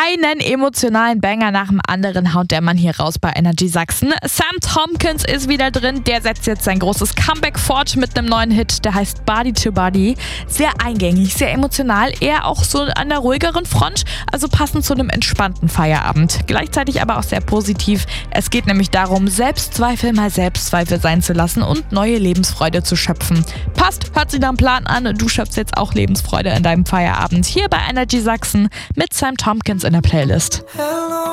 Einen emotionalen Banger nach dem anderen haut der Mann hier raus bei Energy Sachsen. Sam Tompkins ist wieder drin, der setzt jetzt sein großes Comeback fort mit einem neuen Hit, der heißt Body to Body. Sehr eingängig, sehr emotional, eher auch so an der ruhigeren Front, also passend zu einem entspannten Feierabend. Gleichzeitig aber auch sehr positiv. Es geht nämlich darum, Selbstzweifel mal Selbstzweifel sein zu lassen und neue Lebensfreude zu schöpfen. Passt, hört sich nach einem Plan an, du schöpfst jetzt auch Lebensfreude in deinem Feierabend. Hier bei Energy Sachsen mit Sam Tompkins in der Playlist.